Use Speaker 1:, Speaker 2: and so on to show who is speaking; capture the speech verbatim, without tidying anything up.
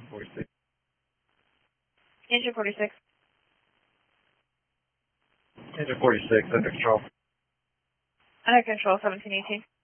Speaker 1: forty-six.
Speaker 2: Engine forty-six.
Speaker 1: Engine forty-six, under control.
Speaker 2: Under control, seventeen eighteen.